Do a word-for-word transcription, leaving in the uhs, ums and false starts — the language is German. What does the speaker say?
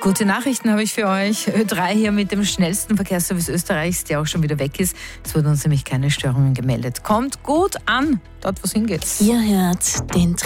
Gute Nachrichten habe ich für euch. Ö drei hier mit dem schnellsten Verkehrsservice Österreichs, der auch schon wieder weg ist. Es wurden uns nämlich keine Störungen gemeldet. Kommt gut an, dort wo es hingeht. Ihr hört den